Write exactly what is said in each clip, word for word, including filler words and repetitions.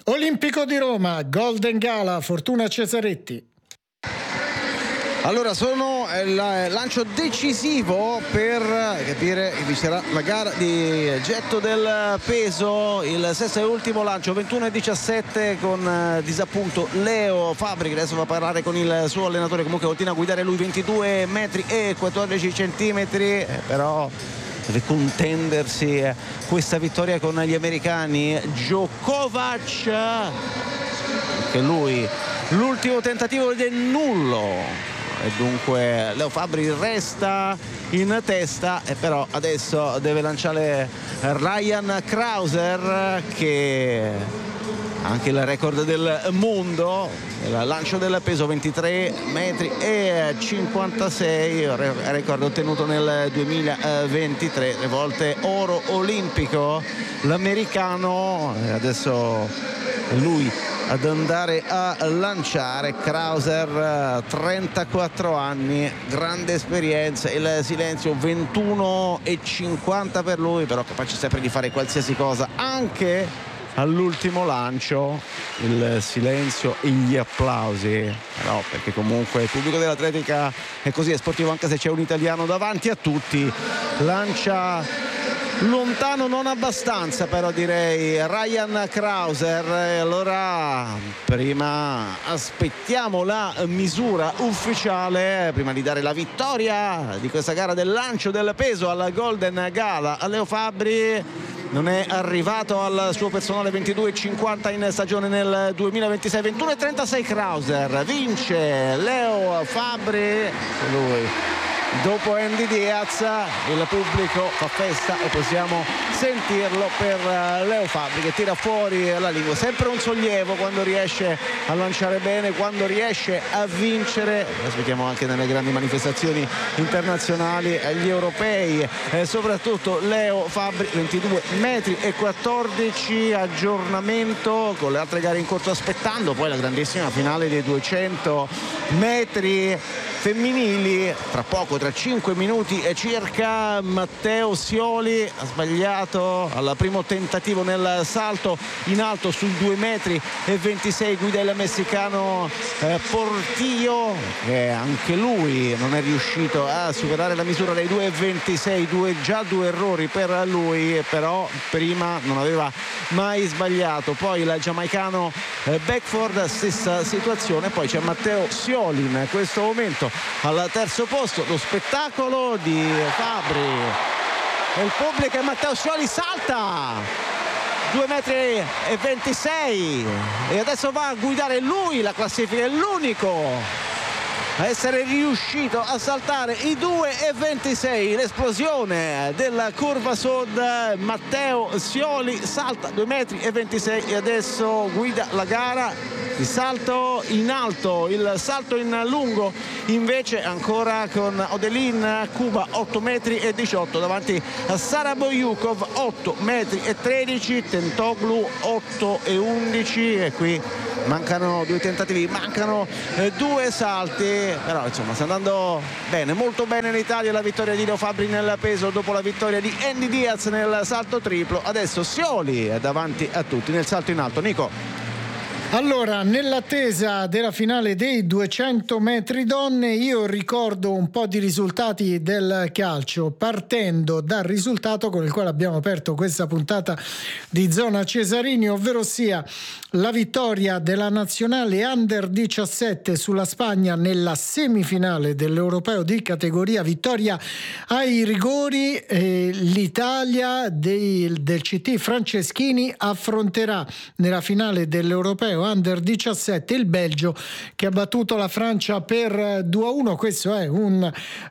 Olimpico di Roma, Golden Gala, Fortuna Cesaretti. Allora, sono il lancio decisivo per capire chi vincerà la gara di getto del peso, il sesto e ultimo lancio, ventuno e diciassette, con disappunto Leo Fabbri, che adesso va a parlare con il suo allenatore. Comunque continua a guidare lui, ventidue metri e quattordici centimetri, però deve contendersi questa vittoria con gli americani. Djokovic, che lui l'ultimo tentativo del nullo, e dunque Leo Fabbri resta in testa, e però adesso deve lanciare Ryan Krauser, che ha anche il record del mondo, il lancio del peso, ventitré metri e cinquantasei, record ottenuto nel duemilaventitré, tre volte oro olimpico l'americano. Adesso lui ad andare a lanciare. Krauser, trentaquattro anni, grande esperienza, il silenzio, ventuno e cinquanta per lui, però capace sempre di fare qualsiasi cosa, anche all'ultimo lancio. Il silenzio e gli applausi, no, perché comunque il pubblico dell'atletica è così, è sportivo, anche se c'è un italiano davanti a tutti. Lancia lontano, non abbastanza però, direi, Ryan Krauser. E allora prima aspettiamo la misura ufficiale, prima di dare la vittoria di questa gara del lancio del peso alla Golden Gala a Leo Fabbri. Non è arrivato al suo personale ventidue e cinquanta in stagione nel duemilaventisei, ventuno e trentasei Krauser. Vince Leo Fabbri, lui dopo Andy Diaz. Il pubblico fa festa e possiamo sentirlo per Leo Fabbri, che tira fuori la lingua. Sempre un sollievo quando riesce a lanciare bene, quando riesce a vincere. Aspettiamo anche nelle grandi manifestazioni internazionali, agli europei, eh, soprattutto Leo Fabbri, ventidue metri e quattordici, aggiornamento con le altre gare in corso, aspettando poi la grandissima finale dei duecento metri femminili tra poco, tra cinque minuti e circa. Matteo Scioli ha sbagliato al primo tentativo nel salto in alto sul due metri e ventisei, guida il messicano eh, Portillo, che anche lui non è riuscito a superare la misura dei due e ventisei, due, già due errori per lui, però prima non aveva mai sbagliato. Poi il giamaicano eh, Beckford, stessa situazione. Poi c'è Matteo Scioli in questo momento al terzo posto. Lo spettacolo di Fabbri e il pubblico, e Matteo Scioli salta due metri e ventisei e adesso va a guidare lui la classifica, è l'unico a essere riuscito a saltare i due e ventisei. L'esplosione della curva sud, Matteo Scioli salta due metri e ventisei e adesso guida la gara. Il salto in alto, il salto in lungo invece ancora con Odelin Cuba, otto metri e diciotto davanti a Sara Boyukov, otto metri e tredici, Tentoglu otto e undici, e qui mancano due tentativi, mancano eh, due salti, però insomma sta andando bene, molto bene in Italia la vittoria di Leo Fabbri nel peso dopo la vittoria di Andy Diaz nel salto triplo. Adesso Scioli è davanti a tutti nel salto in alto. Nico. Allora, nell'attesa della finale dei duecento metri donne, io ricordo un po' di risultati del calcio, partendo dal risultato con il quale abbiamo aperto questa puntata di Zona Cesarini, ovvero sia la vittoria della nazionale under diciassette sulla Spagna nella semifinale dell'Europeo di categoria, vittoria ai rigori. Eh, l'Italia dei, del C T Franceschini affronterà nella finale dell'Europeo under diciassette il Belgio, che ha battuto la Francia per due a uno. Questo è un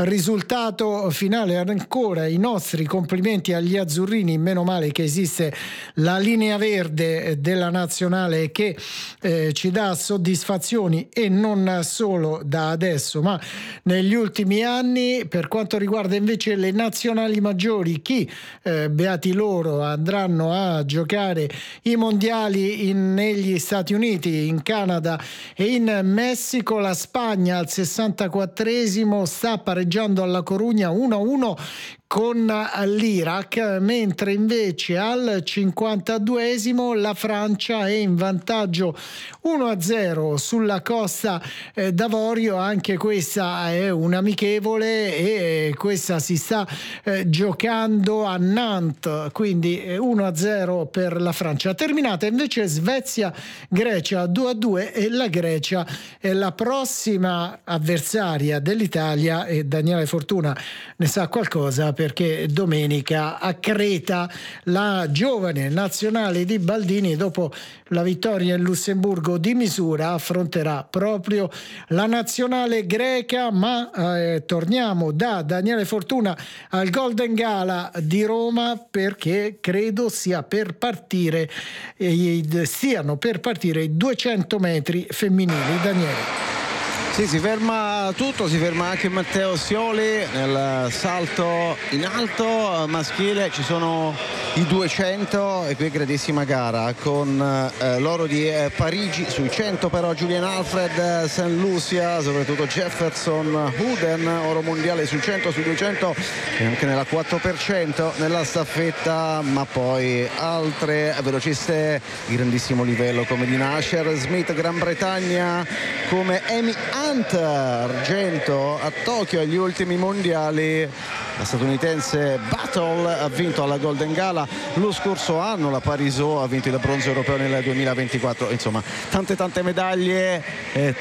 risultato finale. Ancora i nostri complimenti agli azzurrini, meno male che esiste la linea verde della nazionale che eh, ci dà soddisfazioni, e non solo da adesso ma negli ultimi anni. Per quanto riguarda invece le nazionali maggiori, chi eh, beati loro andranno a giocare i mondiali in, negli Stati Uniti, in Canada e in Messico. La Spagna al sessantaquattresimo sta pareggiando alla Corugna uno a uno con l'Iraq, mentre invece al cinquantaduesimo la Francia è in vantaggio uno a zero sulla Costa eh, d'Avorio. Anche questa è un'amichevole e questa si sta eh, giocando a Nantes, quindi uno a zero per la Francia. Terminata invece Svezia-Grecia due a due, e la Grecia è la prossima avversaria dell'Italia e Daniele Fortuna ne sa qualcosa, perché domenica a Creta la giovane nazionale di Baldini, dopo la vittoria in Lussemburgo di misura, affronterà proprio la nazionale greca. Ma eh, torniamo da Daniele Fortuna al Golden Gala di Roma, perché credo sia per partire eh, stiano per partire i duecento metri femminili. Daniele. Sì, si ferma tutto, si ferma anche Matteo Sioli nel salto in alto maschile. Ci sono i duecento e qui grandissima gara con eh, l'oro di eh, Parigi sui cento, però Julian Alfred, Saint Lucia, soprattutto Jefferson Houden, oro mondiale sui cento, sui duecento e anche nella quattro per cento nella staffetta, ma poi altre velociste di grandissimo livello come Dina Asher Smith, Gran Bretagna, come Amy Hunt, argento a Tokyo agli ultimi mondiali. La statunitense Battle ha vinto alla Golden Gala lo scorso anno, la Parisot ha vinto il bronzo europeo nel duemilaventiquattro. Insomma, tante tante medaglie, eh,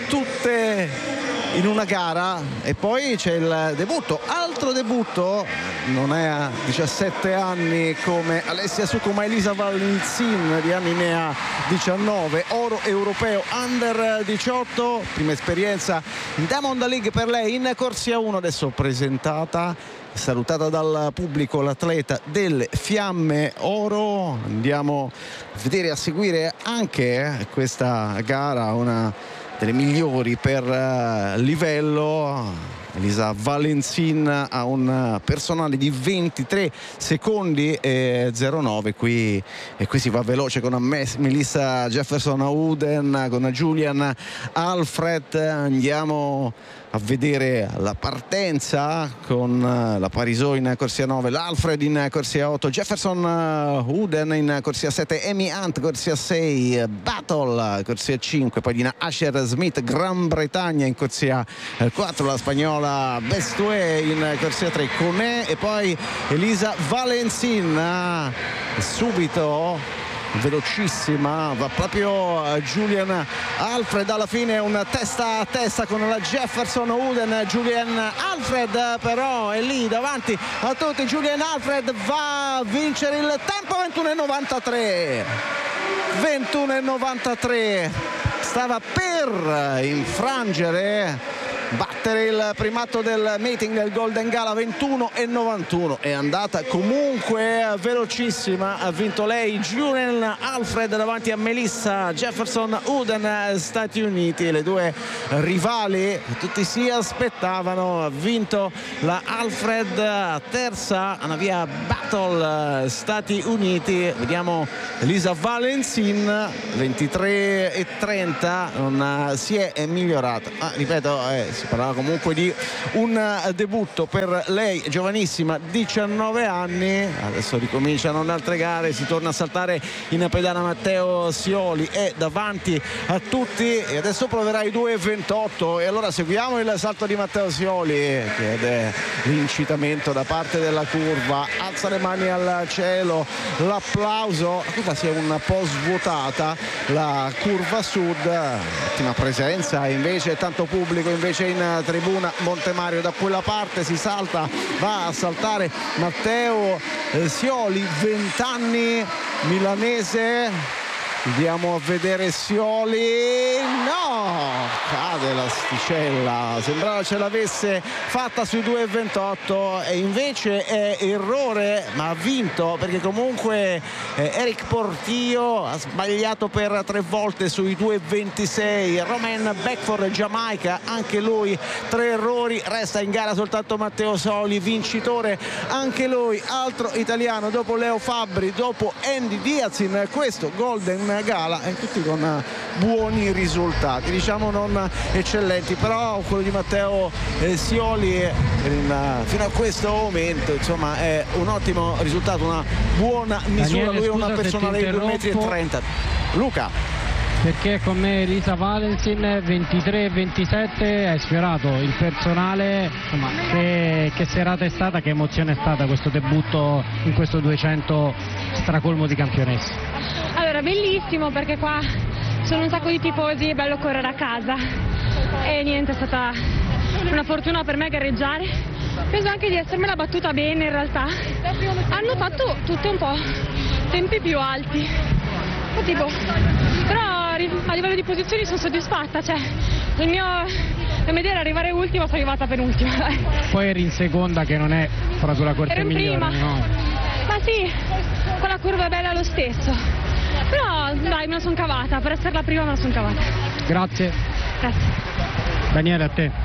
tutte in una gara. E poi c'è il debutto, altro debutto, non è a diciassette anni come Alessia Succo, ma Elisa Valenzin di anni ne ha diciannove, oro europeo under diciotto, prima esperienza in Diamond League per lei in corsia uno, adesso presentata, salutata dal pubblico, l'atleta delle Fiamme Oro. Andiamo a vedere, a seguire anche questa gara, una delle migliori per uh, livello. Elisa Valenzin ha un personale di ventitré secondi e zero nove qui, e qui si va veloce con Melissa Jefferson Houden, con Julian Alfred. Andiamo a vedere la partenza con la Parisot in corsia nove, l'Alfred in corsia otto, Jefferson Houden in corsia sette, Amy Hunt corsia sei, Battle corsia cinque, poi Dina Asher Smith Gran Bretagna in corsia quattro, la spagnola Bestoué in corsia tre, Conè, e poi Elisa Valenzin subito velocissima, va proprio Julian Alfred. Alla fine un testa a testa con la Jefferson Houden. Julian Alfred però è lì davanti a tutti. Julian Alfred va a vincere il tempo, ventuno e novantatré, ventuno e novantatré, stava per infrangere, battere il primato del meeting del Golden Gala. Ventuno e novantuno, è andata comunque velocissima, ha vinto lei Julian Alfred davanti a Melissa Jefferson Houden, Stati Uniti, le due rivali tutti si aspettavano. Ha vinto la Alfred, terza Anna Via Battle, Stati Uniti. Vediamo Elisa Valenzin, ventitré e trenta, non si è migliorata, ma ripeto, eh, si parlava comunque di un debutto per lei, giovanissima, diciannove anni. Adesso ricominciano le altre gare, si torna a saltare in pedana. Matteo Sioli è davanti a tutti e adesso proverà i due e ventotto, e allora seguiamo il salto di Matteo Sioli, che è l'incitamento da parte della curva, alza le mani al cielo, l'applauso. La curva si è un po' svuotata, la curva sud, ottima presenza invece, tanto pubblico invece in tribuna. Montemario da quella parte, si salta, va a saltare Matteo Sioli, venti anni, milanese. Andiamo a vedere Sioli, no, cade l'asticella, sembrava ce l'avesse fatta sui due e ventotto e invece è errore, ma ha vinto, perché comunque eh, Eric Portillo ha sbagliato per tre volte sui due e ventisei. Romain Beckford, Giamaica, anche lui tre errori. Resta in gara soltanto Matteo Sioli, vincitore anche lui, altro italiano dopo Leo Fabbri, dopo Andy Diaz in questo Golden gala e tutti con buoni risultati, diciamo non eccellenti, però quello di Matteo eh, Sioli in, uh, fino a questo momento insomma è un ottimo risultato, una buona misura. Daniele, lui è una scusa personale di due metri e trenta. Luca, perché con me Elisa Valentin ventitré e ventisette hai sfiorato il personale, insomma che, che serata è stata, che emozione è stata questo debutto in questo duecento stracolmo di campionessa? Allora, bellissimo, perché qua sono un sacco di tifosi, è bello correre a casa e niente, è stata una fortuna per me gareggiare. Penso anche di essermela battuta bene in realtà. Hanno fatto tutte un po' tempi più alti, tipo, però a livello di posizioni sono soddisfatta, cioè il mio, la mia idea era arrivare ultima, sono arrivata penultima. Poi eri in seconda, che non è proprio la corsa migliore, prima. No? Ma sì, quella curva è bella lo stesso, però dai, me la sono cavata, per essere la prima me la sono cavata. Grazie. Grazie. Daniele, a te.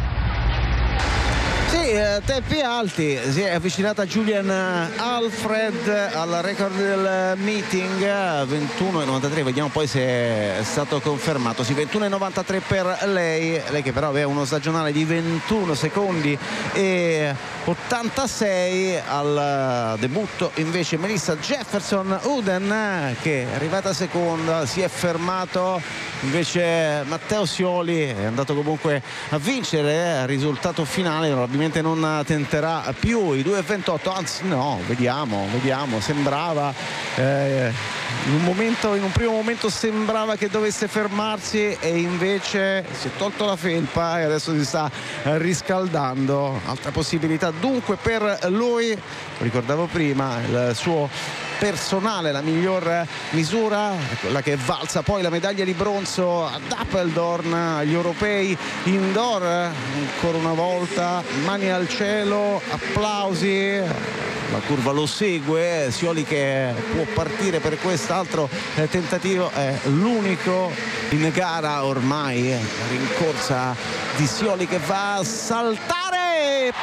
Sì, eh, tempi alti, si è avvicinata Julian Alfred al record del meeting, ventuno e novantatré, vediamo poi se è stato confermato. Sì, ventuno e novantatré per lei, lei che però aveva uno stagionale di ventuno secondi e ottantasei. Al debutto invece Melissa Jefferson Uden, che è arrivata seconda, si è fermato. Invece Matteo Sioli è andato comunque a vincere, il risultato finale probabilmente non tenterà più i due e ventotto, anzi no, vediamo, vediamo, sembrava eh, in un momento, in un primo momento sembrava che dovesse fermarsi e invece si è tolto la felpa e adesso si sta riscaldando. Altra possibilità dunque per lui, ricordavo prima, il suo personale, la miglior misura, quella che è valsa poi la medaglia di bronzo ad Apeldoorn agli europei indoor. Ancora una volta mani al cielo, applausi, la curva lo segue, Sioli che può partire per quest'altro eh, tentativo, è l'unico in gara ormai, eh, rincorsa di Sioli che va a saltare,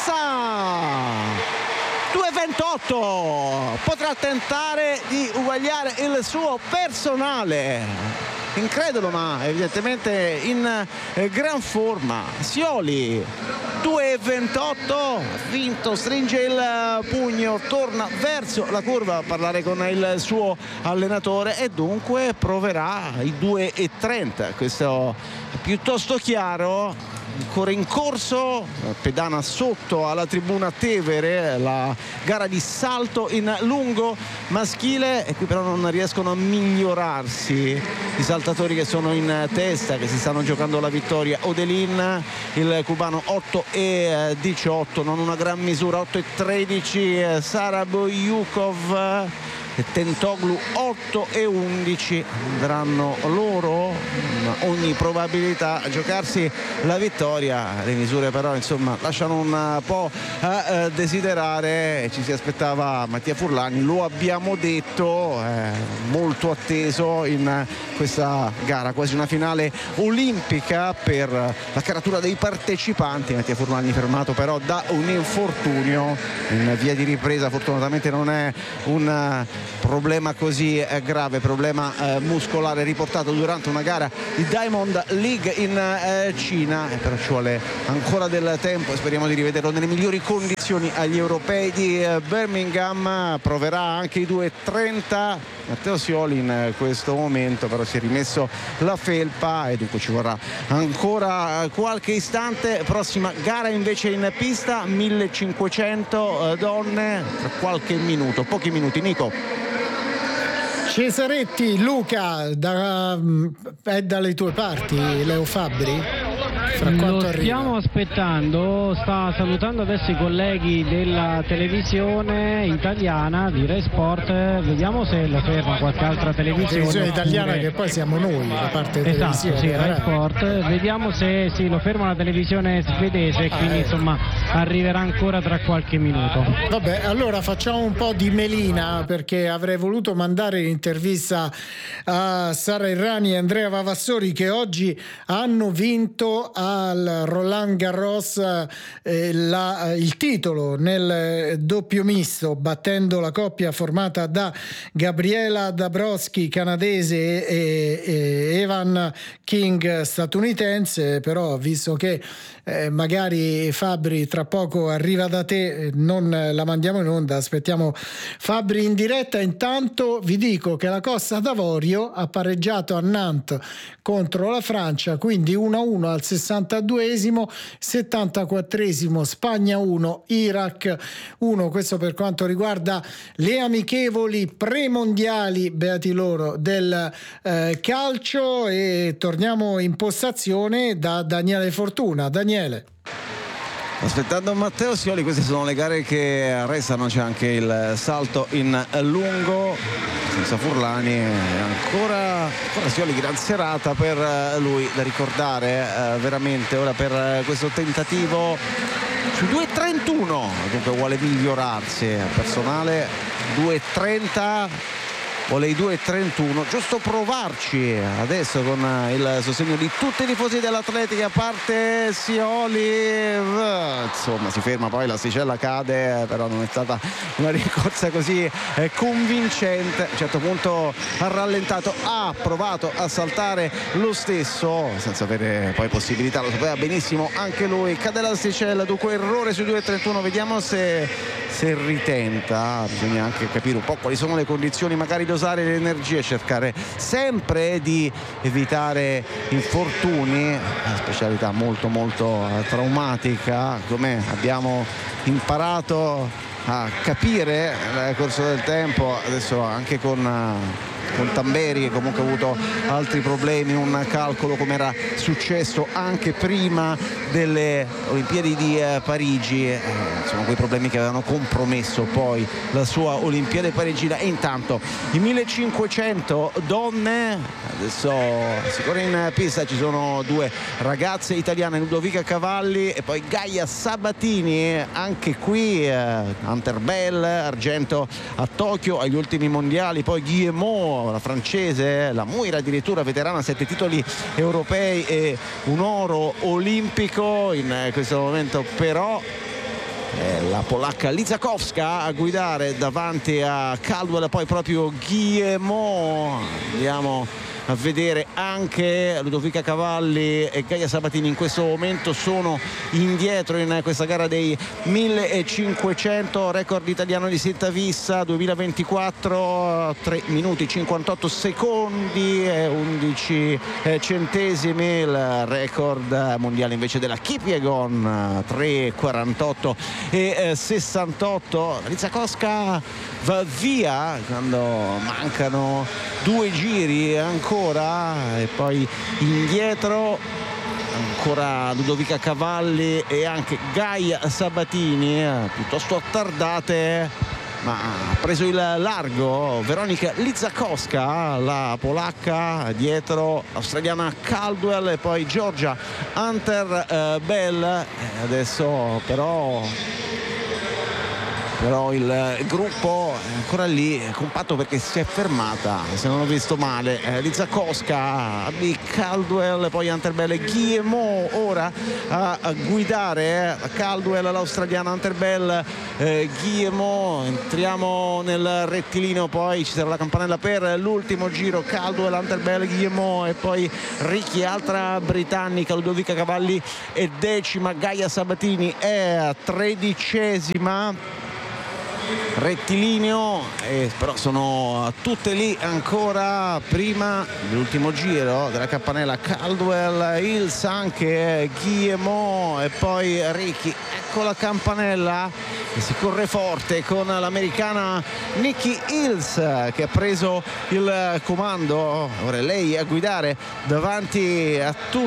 passa! due e ventotto, potrà tentare di uguagliare il suo personale, incredulo ma evidentemente in eh, gran forma. Sioli due e ventotto, vinto, stringe il pugno, torna verso la curva a parlare con il suo allenatore e dunque proverà i due e trenta, questo è piuttosto chiaro. Ancora in corso, pedana sotto alla tribuna Tevere, la gara di salto in lungo maschile, e qui però non riescono a migliorarsi i saltatori che sono in testa, che si stanno giocando la vittoria. Odelin, il cubano, otto e diciotto, non una gran misura, otto e tredici Sara Boyukov e Tentoglu otto e undici, andranno loro ogni probabilità a giocarsi la vittoria. Le misure però insomma lasciano un po' a desiderare, ci si aspettava Mattia Furlani, lo abbiamo detto, eh, molto atteso in questa gara, quasi una finale olimpica per la caratura dei partecipanti. Mattia Furlani fermato però da un infortunio in via di ripresa, fortunatamente non è un problema così eh, grave, problema eh, muscolare riportato durante una gara di Diamond League in eh, Cina, e però ci vuole ancora del tempo, speriamo di rivederlo nelle migliori condizioni agli europei di eh, Birmingham. Proverà anche i due e trenta Matteo Sioli in eh, questo momento, però si è rimesso la felpa e dunque ci vorrà ancora qualche istante. Prossima gara invece in pista, millecinquecento eh, donne, tra qualche minuto, pochi minuti. Nico. Cesaretti, Luca, da, è dalle tue parti Leo Fabbri? Fra Lo quanto stiamo arriva? aspettando, sta salutando adesso i colleghi della televisione italiana di Rai Sport, vediamo se lo ferma qualche altra televisione. Televisione italiana oppure... che poi siamo noi, la parte esatto, televisiva. sì, Rai Rai. Sport, vediamo se sì, lo ferma la televisione svedese, ah, quindi eh. insomma arriverà ancora tra qualche minuto. Vabbè, allora facciamo un po' di melina, perché avrei voluto mandare in intervista a Sara Errani e Andrea Vavassori, che oggi hanno vinto al Roland Garros eh, la, il titolo nel doppio misto, battendo la coppia formata da Gabriela Dabrowski canadese e, e Evan King statunitense. Però visto che eh, magari Fabri tra poco arriva da te, non la mandiamo in onda, aspettiamo Fabri in diretta. Intanto vi dico che la Costa d'Avorio ha pareggiato a Nantes contro la Francia, quindi uno a uno al sessantaduesimo, settantaquattresimo Spagna uno, Iraq uno. Questo per quanto riguarda le amichevoli premondiali, beati loro, del eh, calcio. E torniamo in postazione da Daniele Fortuna. Daniele. Aspettando Matteo Sioli, queste sono le gare che restano, c'è anche il salto in lungo senza Furlani, ancora, ancora Sioli, gran serata per lui da ricordare eh, veramente ora per questo tentativo su due trentuno, dunque vuole migliorarsi, personale due trenta, vuole i due trentuno, giusto provarci adesso con il sostegno di tutti i tifosi dell'Atletica, a parte Sioli, insomma si ferma, poi l'asticella cade, però non è stata una rincorsa così convincente. A un certo punto ha rallentato, ha provato a saltare lo stesso senza avere poi possibilità, lo sapeva benissimo anche lui, cade l'asticella, dunque errore su due trentuno. Vediamo se, se ritenta, bisogna anche capire un po' quali sono le condizioni, magari dosare le energie, cercare sempre di evitare infortuni, una specialità molto molto traumatica, come abbiamo imparato a capire nel corso del tempo, adesso anche con con Tamberi, che comunque ha avuto altri problemi, un calcolo come era successo anche prima delle Olimpiadi di eh, Parigi, eh, sono quei problemi che avevano compromesso poi la sua Olimpiade parigina. E intanto i millecinquecento donne, adesso si corre in pista, ci sono due ragazze italiane, Ludovica Cavalli e poi Gaia Sabatini, anche qui eh, Hunter Bell, argento a Tokyo agli ultimi mondiali, poi Guillemot, la francese, la Muira addirittura veterana, sette titoli europei e un oro olimpico. In questo momento però è la polacca Lizakowska a guidare davanti a Caldwell, poi proprio Guillemot. Andiamo a vedere anche Ludovica Cavalli e Gaia Sabatini, in questo momento sono indietro in questa gara dei millecinquecento, record italiano di Settavissa duemilaventiquattro, tre minuti cinquantotto secondi e undici centesimi, il record mondiale invece della Kipiegon tre quarantotto e sessantotto. Lizakowska va via quando mancano due giri ancora e poi indietro ancora Ludovica Cavalli e anche Gaia Sabatini, piuttosto attardate, ma ha preso il largo Veronika Lizakowska, la polacca, dietro l'australiana Caldwell e poi Georgia Hunter eh, Bell. E adesso però però il gruppo è ancora lì, compatto, perché si è fermata, se non ho visto male, eh, Lizakowska, B. Caldwell, poi Hunter Bell e Guillemot ora a, a guidare, eh, Caldwell, l'australiana, Hunter Bell, eh, Guillemot. Entriamo nel rettilineo, poi ci sarà la campanella per l'ultimo giro, Caldwell, Hunter Bell, Guillemot e poi Ricchi, altra britannica, Ludovica Cavalli è decima, Gaia Sabatini è tredicesima. Rettilineo, eh, però sono tutte lì ancora prima dell'ultimo giro della campanella. Caldwell, Hills, anche Guillemot e poi Ricchi. Ecco la campanella e si corre forte con l'americana Nikki Hills, che ha preso il comando, ora è lei a guidare davanti a tutti